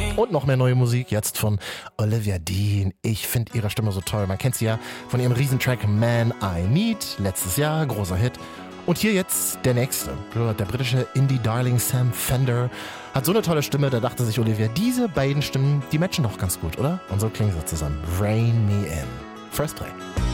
Und noch mehr neue Musik jetzt von Olivia Dean. Ich finde ihre Stimme so toll. Man kennt sie ja von ihrem Riesentrack Man I Need. Letztes Jahr, großer Hit. Und hier jetzt der nächste. Der britische Indie-Darling Sam Fender hat so eine tolle Stimme, da dachte sich Olivia, diese beiden Stimmen, die matchen doch ganz gut, oder? Und so klingen sie zusammen. Rain Me In. First Play.